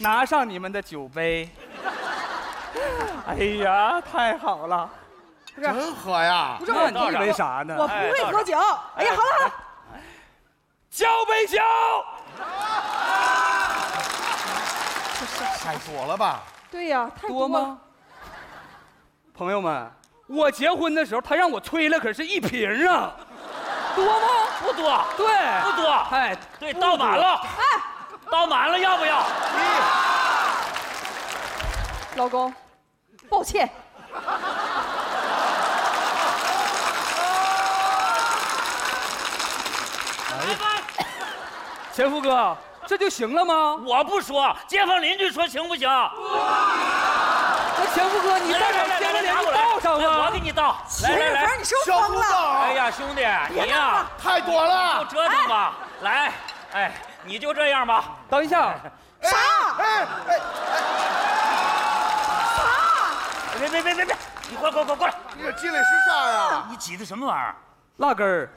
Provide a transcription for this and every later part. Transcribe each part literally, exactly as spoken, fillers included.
拿上你们的酒杯。哎呀，太好了！ 真喝呀！ 不是，那你以为啥呢？ 我不会喝酒。哎呀，好了好了， 交杯酒。 太多了吧？ 对呀，太多吗？朋友们，我结婚的时候，他让我吹了，可是一瓶啊，多吗？ 不多， 对， 不多。 哎， 对，倒满了。哎，倒满了，要不要？ 老公，抱歉。 来吧， 前夫哥，这就行了吗？ 我不说，街坊邻居说行不行？ 那前夫哥，你再把街坊邻居倒上吧。 我给你倒。来来来， 你是不是疯了？ 哎呀，兄弟，你呀， 太多了， 不折腾吧。来，哎，你就这样吧。 等一下， 啥？ 哎哎， 别别别别别，你快快快过来！ 你这挤的是啥呀？ 你挤的什么玩意儿？ 辣根儿。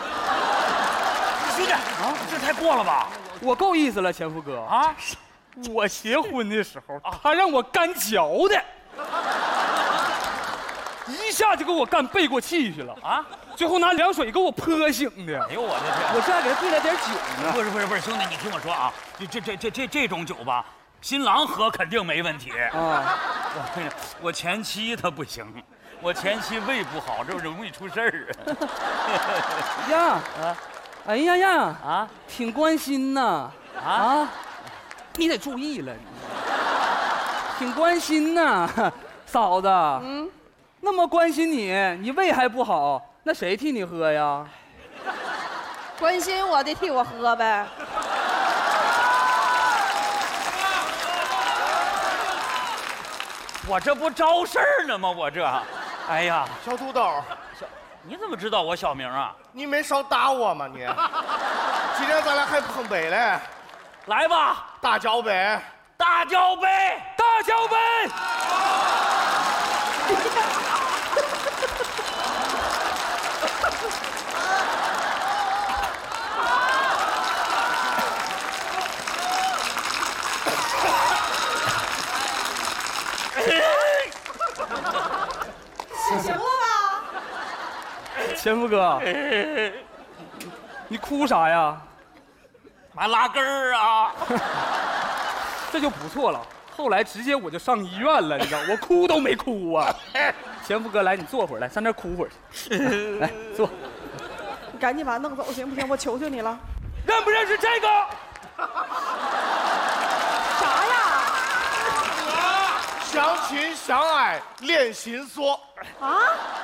兄弟啊，这太过了吧？ 我够意思了，前夫哥啊！ 我结婚的时候，他让我干嚼的，一下就给我干背过气去了啊！最后拿凉水给我泼醒的。 哎呦我的天！ 我这还给他兑了点酒呢。 不是不是不是，兄弟，你听我说啊，这这这这这这种酒吧，新郎喝肯定没问题啊。我跟你说，我前妻她不行，我前妻胃不好，这容易出事儿啊。 呀啊！哎呀呀啊， 挺关心呐啊啊！你得注意了，挺关心呐，嫂子。嗯，那么关心你，你胃还不好，那谁替你喝呀？ 关心我的替我喝呗。 我这不招事儿呢吗？我这，哎呀， 小土豆， 你怎么知道我小名啊？ 你没少打我吗你？今天咱俩还碰杯嘞， 来吧， 大脚杯， 大脚杯， 大脚杯。 行了吧？ 前夫哥，你哭啥呀？ 妈拉根儿啊！ 这就不错了。后来直接我就上医院了，你知道，我哭都没哭啊。前夫哥，来，你坐会儿，来，上那儿哭会儿去。来，坐。 你赶紧把他弄走行不行？我求求你了。 认不认识这个？ 啥呀？ 相亲相爱练心锁啊！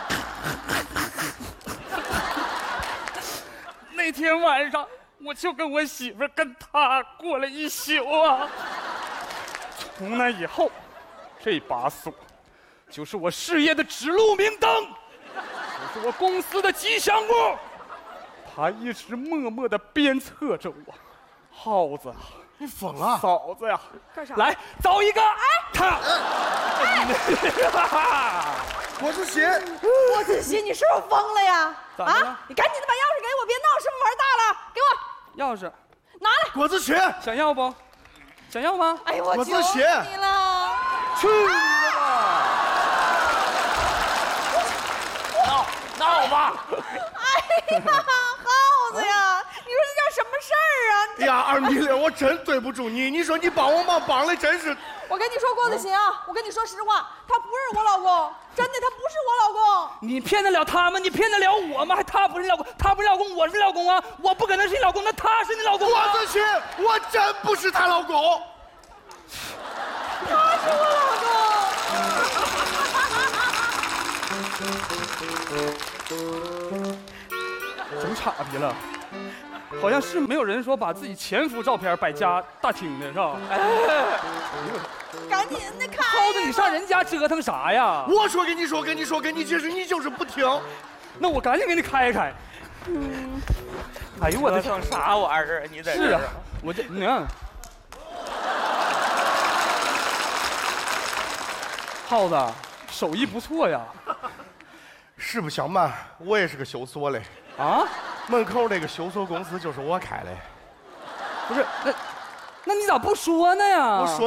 那天晚上，我就跟我媳妇儿跟他过了一宿啊。从那以后，这把锁就是我事业的指路明灯，就是我公司的吉祥物。他一直默默地鞭策着我。耗子， 你疯了！ 嫂子呀， 干啥？ 来找一个，哎，他。 郭子欣， 郭子欣，你是不是疯了呀？ 咋的了啊！你赶紧的把钥匙给我，别闹，是不是玩大了？给我钥匙拿来。 郭子欣， 想要不？想要吗？ 哎呦，我求郭子欣你了！ 去你的吧！ 闹闹吧！ 哎呀，耗子呀，你说这叫什么事儿啊？ 哎呀，二米六，我真对不住你。你说你帮我忙帮的真是。 我跟你说，郭子欣啊，我跟你说实话，他不是我老公，真的，他不是我老公。 你骗得了他吗？你骗得了我吗？还他不是你老公，他不是老公，我是老公啊！我不可能是你老公，那他是你老公啊！ 郭子欣，我真不是她老公。 他是我老公。 整岔劈了，好像是没有人说把自己前夫照片摆家大厅的是吧？哎， 赶紧的开！ 耗子，你上人家折腾啥呀？ 我说跟你说跟你说跟你解释，你就是不听。 那我赶紧给你开开。嗯，哎呦我的成啥玩意儿？你在这是啊，我这你看，耗子手艺不错呀。 实不相瞒，我也是个修锁的啊， 门口那个修锁公司就是我开的。 不是，那那你咋不说呢呀？ 我说。